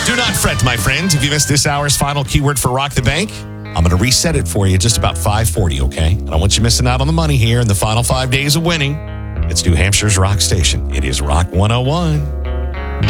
Do not fret, my friends. If you missed this hour's final keyword for Rock the Bank, I'm going to reset it for you just about 5:40, okay? I don't want you missing out on the money here in the final 5 days of winning. It's New Hampshire's rock station. It is Rock 101.